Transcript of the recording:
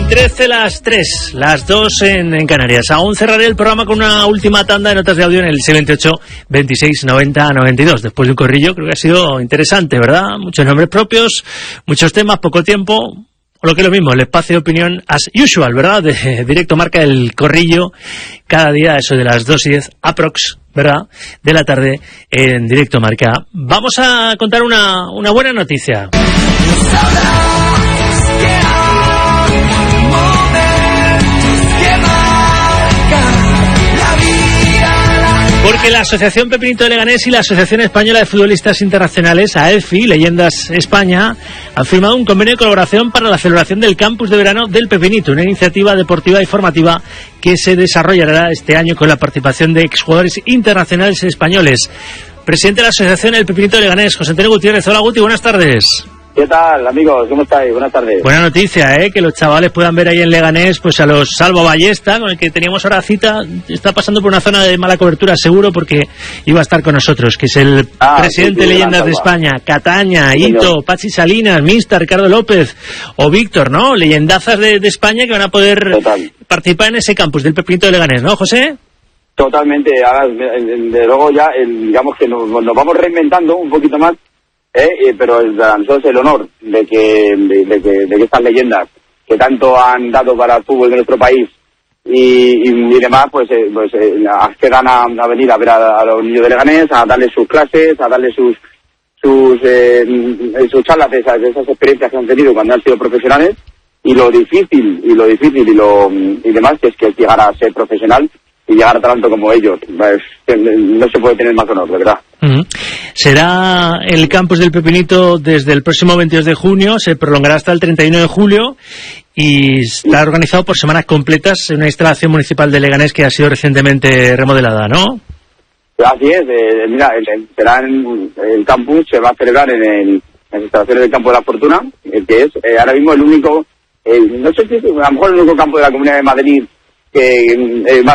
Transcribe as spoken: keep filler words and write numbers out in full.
trece las tres, las dos en, en Canarias. Aún cerraré el programa con una última tanda de notas de audio en el seis veintiocho, veintiséis, noventa, noventa y dos. Después de un corrillo, creo que ha sido interesante, ¿verdad? Muchos nombres propios, muchos temas, poco tiempo. O lo que es lo mismo, el espacio de opinión as usual, ¿verdad? De Directo Marca, el corrillo, cada día, eso de las dos y diez, aprox, ¿verdad? De la tarde, en Directo Marca. Vamos a contar una, una buena noticia. Porque la Asociación Pepinito de Leganés y la Asociación Española de Futbolistas Internacionales, A E F I, Leyendas España, han firmado un convenio de colaboración para la celebración del campus de verano del Pepinito, una iniciativa deportiva y formativa que se desarrollará este año con la participación de exjugadores internacionales españoles. Presidente de la Asociación El Pepinito de Leganés, José Antonio Gutiérrez. Hola, Guti, buenas tardes. ¿Qué tal, amigos? ¿Cómo estáis? Buenas tardes. Buena noticia, ¿eh? Que los chavales puedan ver ahí en Leganés pues a los Salvo Ballesta, con el que teníamos ahora cita. Está pasando por una zona de mala cobertura, seguro, porque iba a estar con nosotros, que es el ah, presidente sí, sí, de Leyendas de España, Cataña, sí, Ito, señor. Pachi Salinas, Mista, Ricardo López o Víctor, ¿no? Leyendazas de, de España que van a poder Total. participar en ese campus del Pepinito de Leganés, ¿no, José? Totalmente. Ahora, de luego ya, el, digamos que nos, nos vamos reinventando un poquito más. Eh, pero a nosotros el honor de que, de, de, que, de que estas leyendas que tanto han dado para el fútbol de nuestro país y, y, y demás, pues, eh, pues eh, quedan a, a venir a ver a, a los niños de Leganés, a darles sus clases, a darles sus sus eh, sus charlas de esas, de esas experiencias que han tenido cuando han sido profesionales, y lo difícil y lo difícil y lo y demás que es que es llegar a ser profesional y llegar a tanto como ellos. Pues, no se puede tener más honor, de verdad. Uh-huh. Será el campus del Pepinito desde el próximo veintidós de junio, se prolongará hasta el treinta y uno de julio y está organizado por semanas completas en una instalación municipal de Leganés que ha sido recientemente remodelada, ¿no? Así es, eh, mira, el, será en, el campus se va a celebrar en, el, en las instalaciones del Campo de la Fortuna, el que es eh, ahora mismo el único, eh, no sé si es a lo mejor el único campo de la Comunidad de Madrid que eh, más